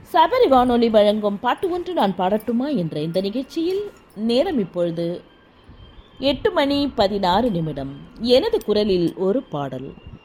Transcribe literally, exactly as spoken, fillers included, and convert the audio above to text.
சபரி வானொலி வழங்கும் பாட்டு ஒன்று நான் பாடட்டுமா என்ற இந்த நிகழ்ச்சியில் நேரம் இப்பொழுது எட்டு மணி பதினாறு நிமிடம். எனது குரலில் ஒரு பாடல்.